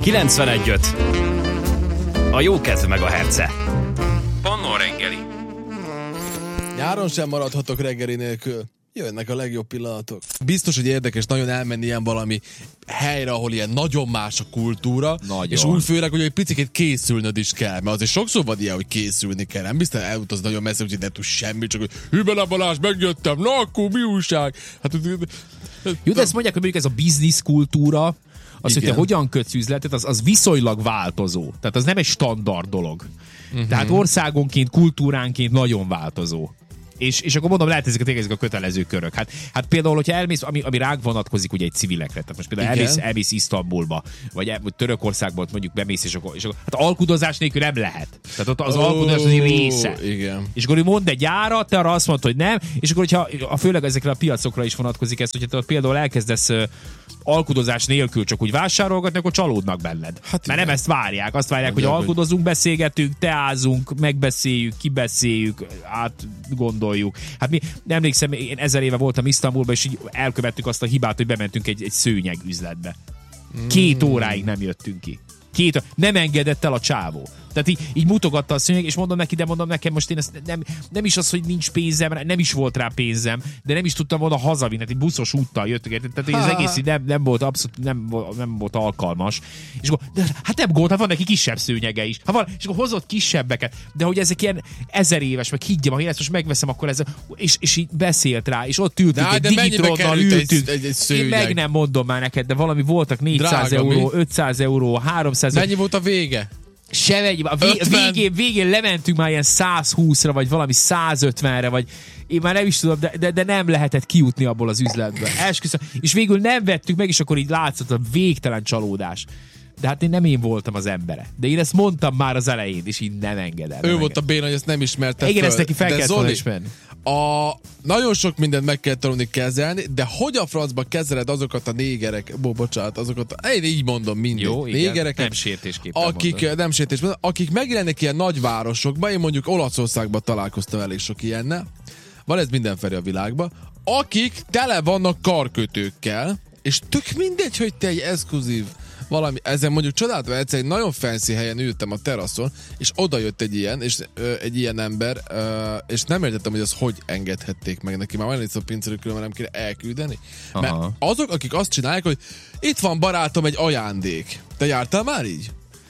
91.5. A jó kedv meg a herce. Pannó reggeli. Nyáron sem maradhatok reggeli nélkül. Jönnek a legjobb pillanatok. Biztos, hogy érdekes nagyon elmenni ilyen valami helyre, ahol ilyen nagyon más a kultúra, nagyon. És úgy főleg, hogy egy picit készülnöd is kell, mert azért sokszor van ilyen, hogy készülni kell. Nem biztos elutaz nagyon messze, hogy ne tudsz semmit, csak hogy Hübele Balázs, megjöttem, na akkor mi újság? Hát, jó, de ezt mondják, hogy mondjuk ez a biznisz kultúra, az, hogy te hogyan kötsz üzletet, az viszonylag változó. Tehát az nem egy standard dolog. Tehát országonként, kultúránként nagyon változó. És akkor mondom, lehet ezek a kötelező körök. Hát például, hogyha elmész, ami ránk vonatkozik ugye egy civilekre, tehát most például elmész Isztambulba, vagy Törökországból mondjuk bemész, és akkor hát alkudozás nélkül nem lehet. Tehát ott az alkudozás az egy része. Igen. És akkor mond egy árat, te arra azt mondod, hogy nem, és akkor hogyha főleg ezekre a piacokra is vonatkozik ezt, hogyha te például elkezdesz alkudozás nélkül csak úgy vásárolgatni, akkor csalódnak benned. Hát mert nem ezt várják. Azt várják, hogy alkudozunk, beszélgetünk, teázunk, megbeszéljük, kibeszéljük, átgondoljuk. Hát mi, emlékszem, én 1000 éve voltam Isztambulban, és így elkövettük azt a hibát, hogy bementünk egy szőnyeg üzletbe. 2 óráig nem jöttünk ki. Nem engedett el a csávó. Tehát így mutogatta a szőnyeg, és mondom neki, de mondom nekem most én ezt nem is az, hogy nincs pénzem, nem is volt rá pénzem, de nem is tudtam volna hazavinni, egy buszos úttal jöttünk, tehát az egész nem volt abszolút, nem volt alkalmas. És akkor, hát nem gond, hát van neki kisebb szőnyege is. És akkor hozott kisebbeket, de hogy ezek ilyen 1000 éves, meg higgyem, ha én ezt most megveszem, akkor ez, és így beszélt rá, és ott ültünk, egy Digitronnal ültünk. Én meg nem mondom már neked, de valami voltak 400 euró, 500 euró, 300 euró. Mennyi volt a vége? Végén lementünk már ilyen 120-ra, vagy valami 150-re, vagy én már nem is tudom, de nem lehetett kijutni abból az üzletből. Esküszöm. És végül nem vettük meg, és akkor így látszott a végtelen csalódás. De hát nem én voltam az embere. De én ezt mondtam már az elején, és így nem engedem. Ő volt a béna, hogy ezt nem ismerte. Igen, ezt neki fel kellett volna ismerni. Nagyon sok mindent meg kell tanulni kezelni, de hogy a francba kezeled azokat a négerek, én így mondom mindig. Jó, igen, négereket, nem sértésképpen nem sértésképpen, akik megjelennek ilyen nagyvárosokban, én mondjuk Olaszországban találkoztam elég sok ilyennel, van ez mindenfelé a világban, akik tele vannak karkötőkkel, és tök mindegy, hogy te egy exkluzív valami, ezen mondjuk csodáltam, egyszer egy nagyon fancy helyen ültem a teraszon, és oda jött egy ilyen ember, és nem értettem, hogy azt hogy engedhették meg neki. Már olyan a pincerő különben nem kéne elküldeni. Mert azok, akik azt csinálják, hogy itt van barátom egy ajándék. Te jártál már így?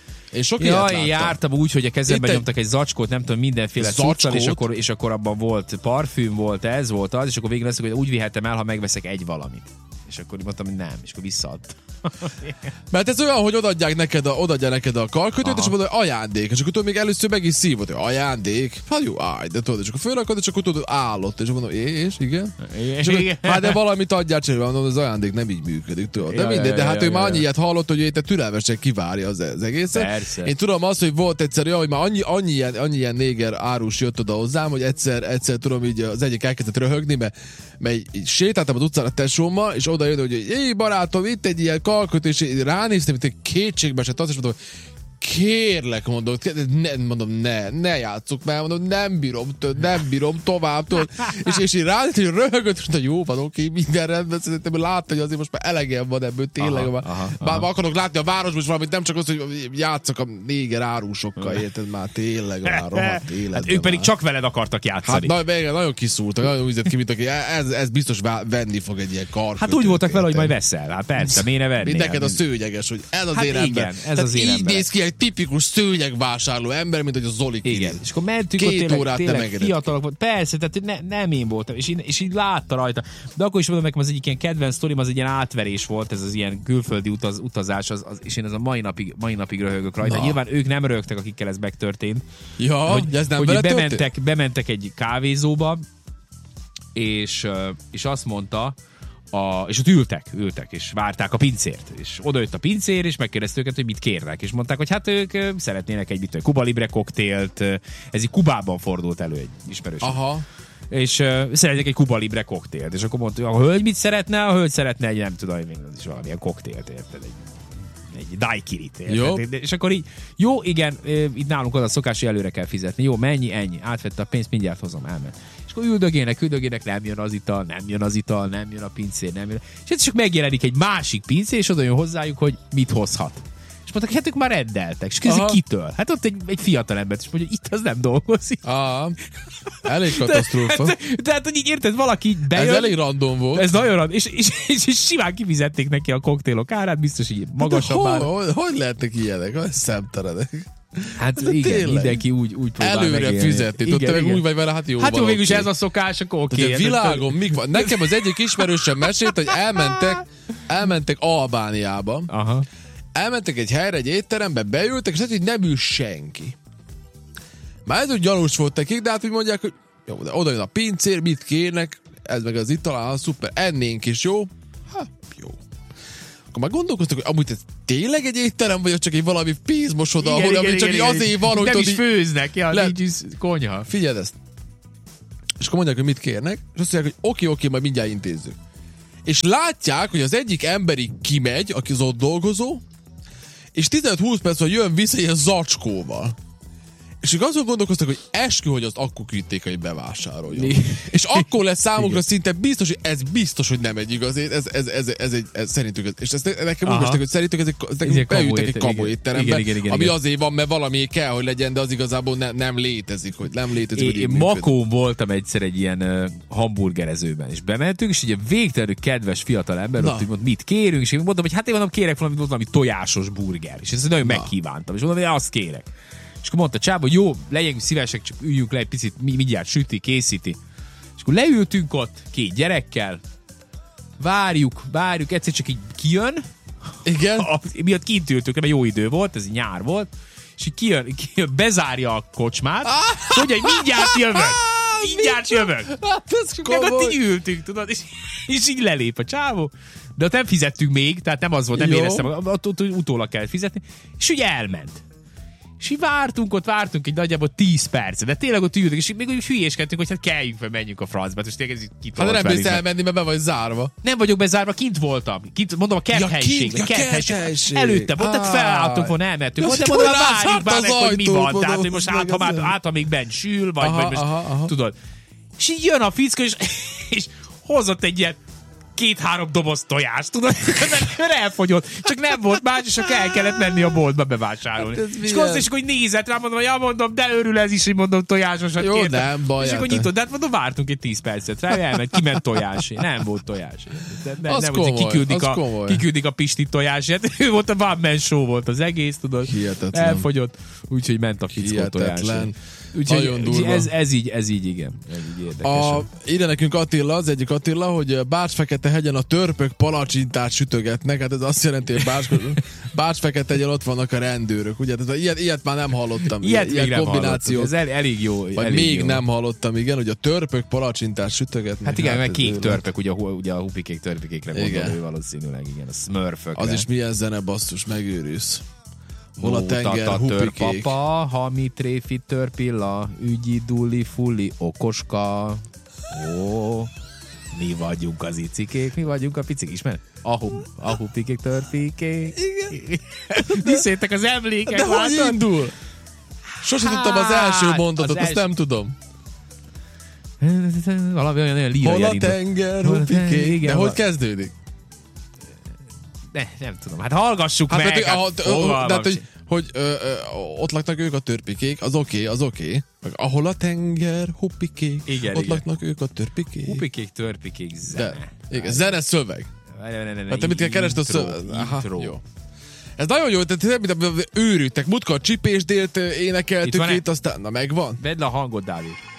Én jártam úgy, hogy a kezemben nyomtak egy zacskót, nem tudom, mindenféle cuccal, és akkor abban volt parfüm, volt ez, volt az, és akkor végül azt mondom, hogy úgy vihetem el, ha megveszek egy valamit. És akkor mondtam, hogy nem, és akkor visszaadt. Mert ez olyan, hogy odaadják neked a karkötőt, és mondod, hogy ajándék. És akkor még először meg is szívod, hogy ajándék. Hát jó, de tudod, és akkor fölrakod, és akkor tudod, állott. És mondom, és igen. Hát de valamit adjál cserélve, mondom, az ajándék nem így működik, tudod. De mindegy, de hát ő már annyi ilyet hallott, hogy te türelmesen kivárja az egészet. Persze. Én tudom azt, hogy volt egyszer olyan, hogy már annyi ilyen néger árus jött oda hozzám, hogy egyszer tudom, így az egyik elkezdett röhögni, mert így sétáltam az utcán a tesómmal, és oda jött, hogy éj barátom, itt egy ilyen kalköt, és ránéztem, mint egy kétségbe esett az, és mondom, kérlek, mondom, ne játsszuk már, mondom, nem bírom tovább, tudod. És én ránéztem, hogy röhögött, és mondta, jó van, oké, minden rendben, szerintem látta, hogy azért most már elegem van ebből, tényleg. Már akarok látni a városban is valamit, nem csak az, hogy játszak a néger árusokkal, érted már, tényleg már rohadt életben. Hát ők pedig csak veled akartak játszani. Hát nagyon kiszúrtak, nagyon úgy ki, mint aki ez biztos venni fog egy ilyen karkötőt. Hát úgy voltak vele, hogy majd veszel, hát persze, miért ne venni? Mindenked a szőnyeges, hogy ez az én ember. Ez az én ember. Néz ki egy tipikus szőnyegvásárló ember, mint hogy a Zoli Kiri. Igen, és akkor mentünk, 2 órát tényleg fiatalok volt. Persze, tehát nem én voltam, és így látta rajta. De akkor is mondom nekem, az egyik ilyen kedvenc sztorim, az egy ilyen átverés volt, ez az ilyen külföldi utazás, és én ez a mai napig röhögök rajta. Na. Nyilván ők nem röhögtek, akikkel ez megtörtént. Ja, hogy ez nem bementek egy kávézóba, és azt mondta, és ott ültek, és várták a pincért. És odajött a pincér, és megkérdezte őket, hogy mit kérnek. És mondták, hogy hát ők szeretnének egy Cuba Libre koktélt. Ez így Kubában fordult elő egy ismerős. Aha. És szeretnék egy Cuba Libre koktélt. És akkor mondta, a hölgy mit szeretne? A hölgy szeretne egy, nem tudom, az is valamilyen koktélt, érted? Egy daiquirit, érted? És akkor így, jó, igen, itt nálunk az a szokás, hogy előre kell fizetni. Jó, mennyi, ennyi. Átvette a pénzt, mindjárt hozom, elment. És akkor üldögének, nem jön az ital, nem jön a pincér, nem jön. És csak megjelenik egy másik pincér, és oda jön hozzájuk, hogy mit hozhat. És mondták, hát ők már rendeltek. És kérdezik, kitől? Hát ott egy fiatal ember, és mondja, hogy itt az nem dolgozik. Elég katasztrófa. Tehát, hogy így érted, valaki így bejön. Ez elég random volt. Ez nagyon random. És simán kifizették neki a koktélok árát, biztos így magasabb ára. Hogy lehetnek ilyenek? Szemtelenek. Hát igen, mindenki úgy próbál előre megélni. fizetni. Tudod, te meg úgy vagy vele, hát jó hát jó, végülis okay. ez a szokás, akkor oké. A világon mik van? Nekem az egyik ismerősöm mesélt, hogy elmentek Albániába. Aha. Elmentek egy helyre, egy étterembe, beültek, és hát, hogy nem ül senki. Már ez úgy gyanús volt nekik, de hát úgy mondják, hogy jó, de oda jön a pincér, mit kérnek, ez meg az ital, szuper, ennénk is, jó? Hát, jó. Akkor már gondolkoztak, hogy amúgy ez tényleg egy étterem, vagy csak egy valami pénzmosoda, ahol ami csak azért van, hogy nem is így... főznek, nincs is konyha. Figyeld ezt. És akkor mondják, hogy mit kérnek, és azt mondják, hogy oké, majd mindjárt intézzük. És látják, hogy az egyik emberi kimegy, aki az ott dolgozó, és 15-20 perc, hogy jön vissza ilyen zacskóval. És ők azon gondolkoztak, hogy eskü, hogy azt akkor küldték, hogy bevásároljon. És akkor lesz számukra szinte biztos, hogy ez biztos, hogy nem egy igaz. Ez szerintük, és ezt nekem úgy mestek, hogy szerintük ezek beültek egy kamu étterembe, ami azért van, mert valami kell, hogy legyen, de az igazából nem létezik, hogy nem létezik. Én Makón voltam egyszer egy ilyen hamburgerezőben, és bementünk, és egy végtelenül kedves fiatal ember ott mondta, mit kérünk, és én mondtam, hogy hát én mondom, kérek valami tojásos burger, és ezt nagyon megkívántam, és mondom, hogy azt kérek. És akkor mondta Csába, hogy jó, legyünk szívesek, csak üljünk le egy picit, mindjárt süti, készíti. És akkor leültünk ott 2 gyerekkel, várjuk, egyszer csak így kijön. Igen. Miatt kint ültünk, mert jó idő volt, ez nyár volt, és így kijön, bezárja a kocsmát, és mondja, hogy mindjárt jövök. És meg ott így ültünk, tudod, és így lelép a csávó. De ott nem fizettünk még, tehát nem az volt, nem éreztem, ott utólag kellett fizetni, és úgy elment. És így vártunk egy nagyjából 10 percet, de tényleg ott ültünk, és még úgy hülyéskedtünk, hogy hát kelljünk fel, menjünk a francba, és tényleg ez így kitolt. Hát nem bírsz elmenni, mert be vagy zárva. Nem vagyok bezárva, kint voltam. Mondom, a kerthelyiség. Előtte volt, tehát felálltunk volna, elmentünk. De mondom, várjuk már meg, hogy mi van. Tehát, hogy most ha még bent sül, vagy most, tudod. És így jön a fickó, és hozott egy ilyen 2-3 doboz tojást, tudod? Elfogyott. Csak nem volt más, és csak el kellett menni a boltba bevásárolni. Hát és akkor hogy nézett rá, mondom, de örül ez is, hogy mondom, tojásosat jó, kértem. nem baj. És akkor nyitott, de hát mondom, vártunk egy 10 percet rá, elment, kiment tojásé. Nem volt tojásé. Nem, kiküldik a Pisti tojásért. Ő volt a one man show volt az egész, tudod? Hihetetlen. Elfogyott, úgyhogy ment a fickó tojásé. Úgyhogy ez így igen. Ez így érdekes. Ide nekünk Attila, az egyik Attila, hogy Bács-Fekete-hegyen a törpök palacsintát sütögetnek, hát ez azt jelenti, hogy Bács-Fekete-hegyen ott vannak a rendőrök, ugye? Tehát ilyet már nem hallottam. Ilyet kombináció. Ez elég jó. Vagy elég még jó. Nem hallottam, igen, hogy a törpök palacsintát sütögetnek. Hát igen, mert kék törpök, ugye a hupikék törpikékre gondol ő valószínűleg, igen, a smurfökre. Az is milyen zene, basszus, megőrülsz. Hol a tenger, hupikék. Papa, hami tréfi törpilla, ügyi duli fulli okoska. Ó, mi vagyunk az icikék, mi vagyunk a picik, ismered? A hupikék, törpikék. Igen. Viszétek az emlékek, de látod? Hogy indul? Sose tudtam az első mondatot, azt nem tudom. Valami olyan lírai hol a tenger, hupikék. De hogy kezdődik? Nem tudom, hát hallgassuk meg. Hát, hogy ott laknak ők a törpikék, az oké. Meg ahol a tenger, huppikék, ott laknak ők a törpikék. Huppikék, törpikék, zene. Igen, zene szöveg. Hát te mit kell keresni a szöveg? Jó. Ez nagyon jó, tehát mint őrültek, múltkor Csipésdélt énekeltük itt, aztán, na megvan. Vedd le a hangot, Dávid.